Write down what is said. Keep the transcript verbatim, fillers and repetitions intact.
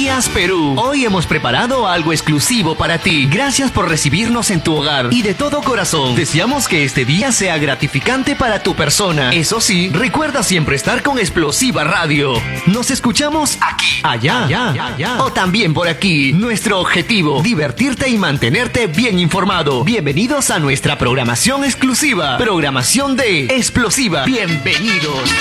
Días Perú. Hoy hemos preparado algo exclusivo para ti. Gracias por recibirnos en tu hogar y de todo corazón deseamos que este día sea gratificante para tu persona. Eso sí, recuerda siempre estar con Explosiva Radio. Nos escuchamos aquí, allá, allá, allá, allá. O también por aquí. Nuestro objetivo, divertirte y mantenerte bien informado. Bienvenidos a nuestra programación exclusiva. Programación de Explosiva. Bienvenidos.